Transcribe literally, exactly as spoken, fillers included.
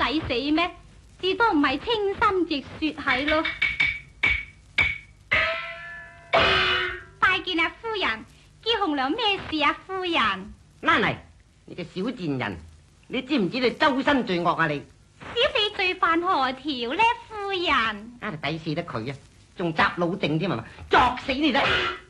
抵死咩？至多唔係清心直說係咯。拜見啊，夫人，叫紅娘咩事啊，夫人？ 拉嚟，你個小賤人，你知唔知你周身罪惡啊你？ 小婢罪犯何條呢，夫人？ 啊，抵死得佢啊，仲雜老定添係嘛？作死你得！